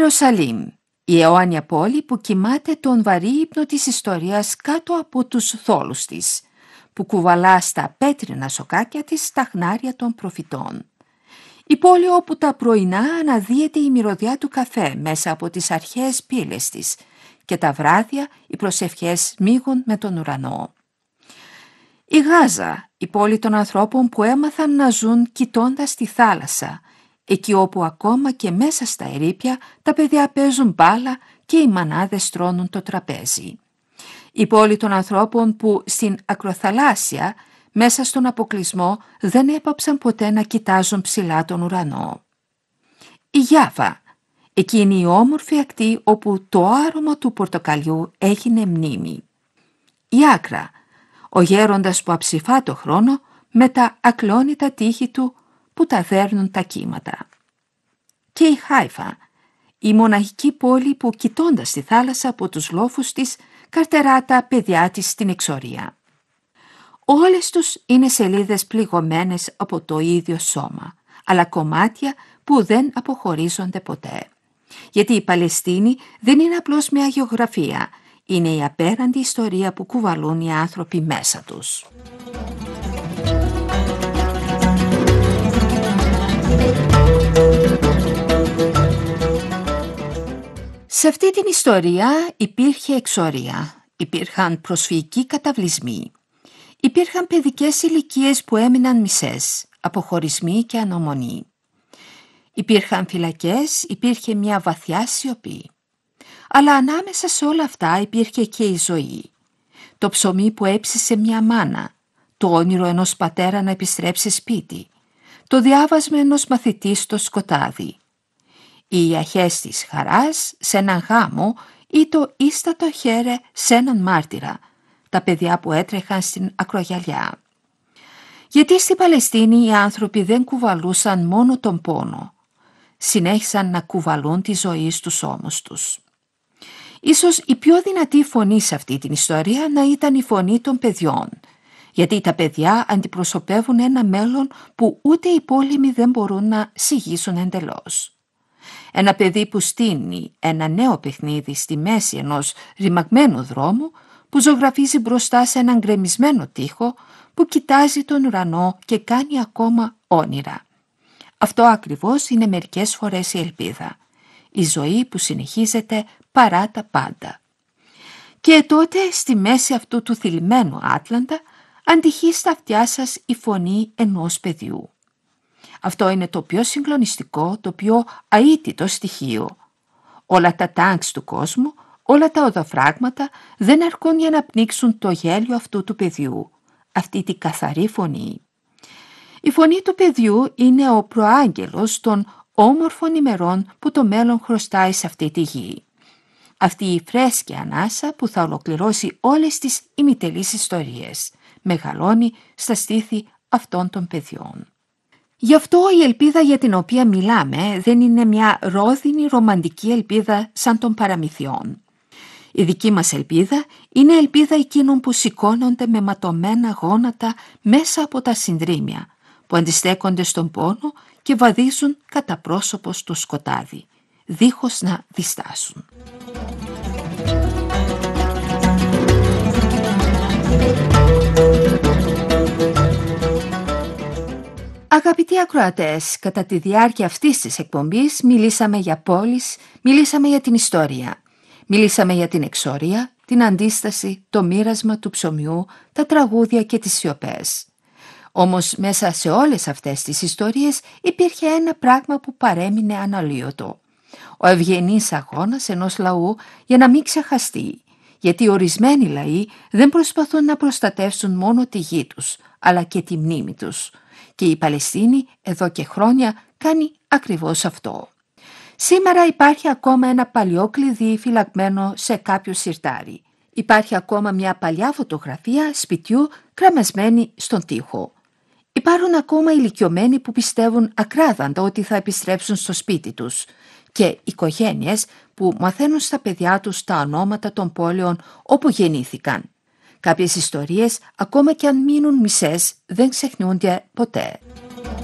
Ιερουσαλήμ, η αιώνια πόλη που κοιμάται τον βαρύ ύπνο της ιστορίας κάτω από τους θόλους της, που κουβαλά στα πέτρινα σοκάκια της τα χνάρια των προφητών. Η πόλη όπου τα πρωινά αναδύεται η μυρωδιά του καφέ μέσα από τις αρχαίες πύλες της και τα βράδια οι προσευχές μίγουν με τον ουρανό. Η Γάζα, η πόλη των ανθρώπων που έμαθαν να ζουν κοιτώντας τη θάλασσα, εκεί όπου ακόμα και μέσα στα ερείπια τα παιδιά παίζουν μπάλα και οι μανάδες τρώνουν το τραπέζι. Η πόλη των ανθρώπων που στην ακροθαλάσσια, μέσα στον αποκλεισμό, δεν έπαψαν ποτέ να κοιτάζουν ψηλά τον ουρανό. Η Γιάβα, εκείνη η όμορφη ακτή όπου το άρωμα του πορτοκαλιού έγινε μνήμη. Η Άκρα, ο γέροντας που αψηφά το χρόνο με τα ακλόνητα τείχη του που τα δέρνουν τα κύματα. Και η Χάιφα, η μοναχική πόλη που κοιτώντας τη θάλασσα από τους λόφους της καρτερά τα παιδιά της στην εξορία. Όλες τους είναι σελίδες πληγωμένες από το ίδιο σώμα, αλλά κομμάτια που δεν αποχωρίζονται ποτέ. Γιατί η Παλαιστίνη δεν είναι απλώς μια γεωγραφία, είναι η απέραντη ιστορία που κουβαλούν οι άνθρωποι μέσα τους. Σε αυτή την ιστορία υπήρχε εξορία, υπήρχαν προσφυγικοί καταβλισμοί, υπήρχαν παιδικές ηλικίες που έμειναν μισές, αποχωρισμοί και ανομονή. Υπήρχαν φυλακές, υπήρχε μια βαθιά σιωπή. Αλλά ανάμεσα σε όλα αυτά υπήρχε και η ζωή. Το ψωμί που έψησε μια μάνα, το όνειρο ενός πατέρα να επιστρέψει σπίτι, το διάβασμα ενός μαθητή στο σκοτάδι, οι αχές της χαράς σε έναν γάμο ή το ίστατο χέρε σε έναν μάρτυρα, τα παιδιά που έτρεχαν στην ακρογιαλιά. Γιατί στην Παλαιστίνη οι άνθρωποι δεν κουβαλούσαν μόνο τον πόνο, συνέχισαν να κουβαλούν τη ζωή στους ώμους τους. Ίσως η πιο δυνατή φωνή σε αυτή την ιστορία να ήταν η φωνή των παιδιών, γιατί τα παιδιά αντιπροσωπεύουν ένα μέλλον που ούτε οι πόλεμοι δεν μπορούν να συγγύσουν εντελώς. Ένα παιδί που στείνει ένα νέο παιχνίδι στη μέση ενός ρημαγμένου δρόμου, που ζωγραφίζει μπροστά σε έναν γκρεμισμένο τοίχο, που κοιτάζει τον ουρανό και κάνει ακόμα όνειρα. Αυτό ακριβώς είναι μερικές φορές η ελπίδα, η ζωή που συνεχίζεται παρά τα πάντα. Και τότε στη μέση αυτού του θλιμμένου Άτλαντα αντυχεί στα αυτιά σας η φωνή ενός παιδιού. Αυτό είναι το πιο συγκλονιστικό, το πιο αίτητο στοιχείο. Όλα τα τάγκς του κόσμου, όλα τα οδοφράγματα δεν αρκούν για να πνίξουν το γέλιο αυτού του παιδιού, αυτή τη καθαρή φωνή. Η φωνή του παιδιού είναι ο προάγγελος των όμορφων ημερών που το μέλλον χρωστάει σε αυτή τη γη. Αυτή η φρέσκια ανάσα που θα ολοκληρώσει όλες τις ημιτελείς ιστορίες, μεγαλώνει στα στήθη αυτών των παιδιών. Γι' αυτό η ελπίδα για την οποία μιλάμε δεν είναι μια ρόδινη ρομαντική ελπίδα σαν των παραμυθιών. Η δική μας ελπίδα είναι ελπίδα εκείνων που σηκώνονται με ματωμένα γόνατα μέσα από τα συνδρίμια, που αντιστέκονται στον πόνο και βαδίζουν κατά πρόσωπο στο σκοτάδι, δίχως να διστάσουν. Αγαπητοί ακροατές, κατά τη διάρκεια αυτής της εκπομπής μιλήσαμε για πόλεις, μιλήσαμε για την ιστορία, μιλήσαμε για την εξορία, την αντίσταση, το μοίρασμα του ψωμιού, τα τραγούδια και τις σιωπές. Όμως μέσα σε όλες αυτές τις ιστορίες υπήρχε ένα πράγμα που παρέμεινε αναλύωτο. Ο ευγενής αγώνας ενός λαού για να μην ξεχαστεί, γιατί ορισμένοι λαοί δεν προσπαθούν να προστατεύσουν μόνο τη γη τους, αλλά και τη μνήμη τους. Και η Παλαιστίνη εδώ και χρόνια κάνει ακριβώς αυτό. Σήμερα υπάρχει ακόμα ένα παλιό κλειδί φυλαγμένο σε κάποιο σιρτάρι. Υπάρχει ακόμα μια παλιά φωτογραφία σπιτιού κραμασμένη στον τοίχο. Υπάρχουν ακόμα ηλικιωμένοι που πιστεύουν ακράδαντα ότι θα επιστρέψουν στο σπίτι τους και οικογένειες που μαθαίνουν στα παιδιά τους τα ονόματα των πόλεων όπου γεννήθηκαν. Κάποιες ιστορίες, ακόμα και αν μείνουν μισές, δεν ξεχνιούνται ποτέ.